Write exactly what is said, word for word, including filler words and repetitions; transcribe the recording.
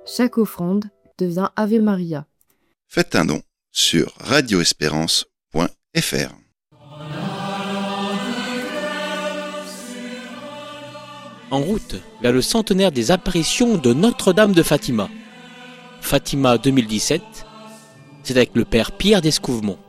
Chaque offrande devient Ave Maria. Faites un don sur radioespérance point f r. En route vers le centenaire des apparitions de Notre-Dame de Fatima. Fatima deux mille dix-sept, c'est avec le père Pierre d'Escouvemont.